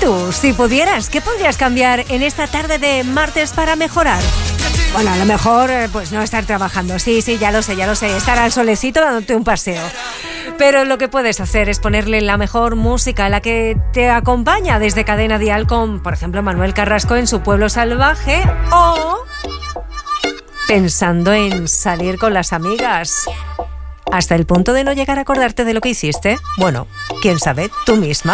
tú, si pudieras, ¿qué podrías cambiar en esta tarde de martes para mejorar? Bueno, a lo mejor, pues no estar trabajando. Sí, ya lo sé. Estar al solecito dándote un paseo. Pero lo que puedes hacer es ponerle la mejor música, la que te acompaña desde Cadena Dial con, por ejemplo, Manuel Carrasco en Su Pueblo Salvaje, o pensando en salir con las amigas hasta el punto de no llegar a acordarte de lo que hiciste. Bueno, quién sabe, tú misma.